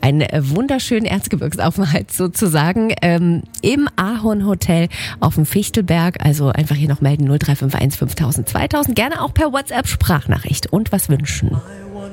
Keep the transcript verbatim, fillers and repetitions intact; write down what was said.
einen äh, wunderschönen Erzgebirgsaufenthalt sozusagen ähm, im Ahornhotel auf dem Fichtelberg. Also einfach hier noch melden null drei fünf eins fünftausend zweitausend. Gerne auch per WhatsApp Sprachnachricht und was wünschen.